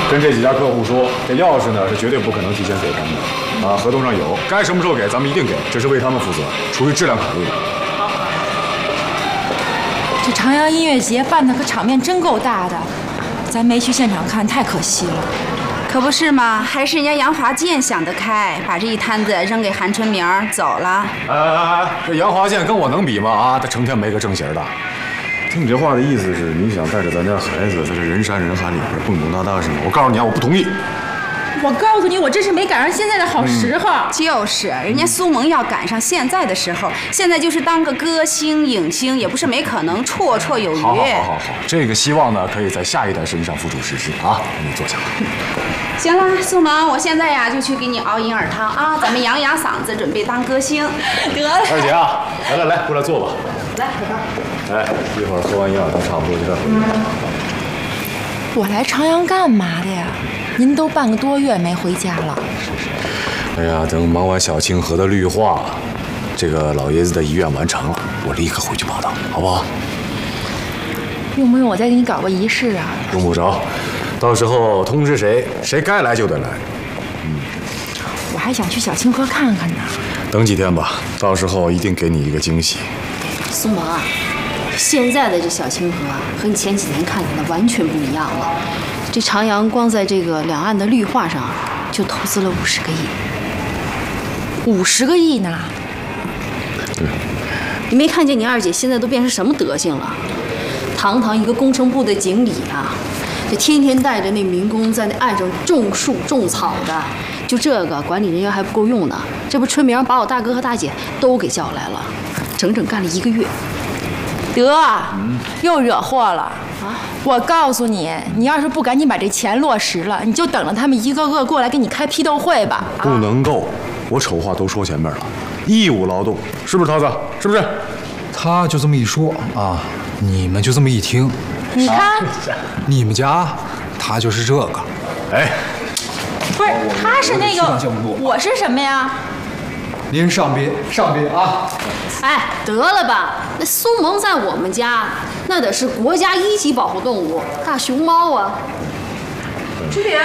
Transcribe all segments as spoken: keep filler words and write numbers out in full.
跟这几家客户说，这钥匙呢是绝对不可能提前给他们的，啊，合同上有，该什么时候给咱们一定给，这是为他们负责，出于质量考虑的。 好。这长阳音乐节办的可场面真够大的，咱没去现场看，太可惜了。 可不是嘛，还是人家杨华健想得开，把这一摊子扔给韩春明走了。 哎哎哎，这杨华健跟我能比吗？啊，他成天没个正形的。听你这话的意思是，你想带着咱家孩子在这人山人海里边蹦蹦哒哒是吗？我告诉你啊，我不同意。 我告诉你，我真是没赶上现在的好时候。 嗯、就是，人家苏萌要赶上现在的时候，现在就是当个歌星、影星，也不是没可能，绰绰有余。 好好好好好，这个希望呢，可以在下一代身上付诸实施啊！你坐下。 行了，苏萌，我现在呀就去给你熬银耳汤啊，咱们养养嗓子，准备当歌星。得了， 二姐啊，来来来，过来坐吧。 来， 哎，一会儿喝完银耳汤差不多就该回去了。 我来长阳干嘛的呀？您都半个多月没回家了。 是是。哎呀，等忙完小清河的绿化，这个老爷子的遗愿完成了，我立刻回去报道，好不好？ 用不用我再给你搞个仪式啊？ 用不着，到时候通知谁，谁该来就得来。嗯。 我还想去小清河看看呢。 等几天吧，到时候一定给你一个惊喜。 苏萌啊，现在的这小清河和你前几年看见的完全不一样了。这长阳光在这个两岸的绿化上就投资了五十个亿， 五十个亿呢？ 对。 你没看见你二姐现在都变成什么德行了？堂堂一个工程部的经理啊，这天天带着那民工在那岸上种树种草的，就这个管理人员还不够用呢。这不春明把我大哥和大姐都给叫来了，整整干了一个月。 得，嗯、又惹祸了啊！我告诉你，你要是不赶紧把这钱落实了，你就等着他们一个个过来给你开批斗会吧。 不能够，我丑话都说前面了，义务劳动，是不是涛子？是不是？ 他就这么一说啊，你们就这么一听。 你看， 你们家他就是这个。 哎， 不是，他是那个，我是什么呀？ 您上边上边啊！ 哎，得了吧，那苏萌在我们家那得是国家一级保护动物，大熊猫啊！ 春明，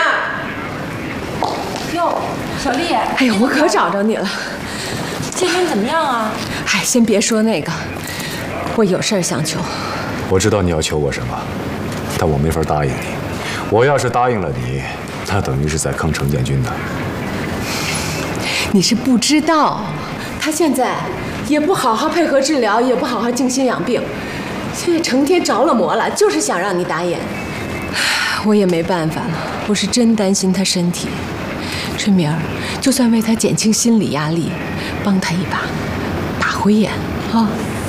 哟，小丽， 哎呀，我可找着你了。 今天怎么样啊？ 哎，先别说那个，我有事儿想求。 我知道你要求我什么，但我没法答应你。我要是答应了你，那等于是在坑程建军的。 你是不知道，他现在也不好好配合治疗，也不好好静心养病，现在成天着了魔了，就是想让你打眼。我也没办法了，我是真担心他身体。春明儿，就算为他减轻心理压力，帮他一把，打回眼啊！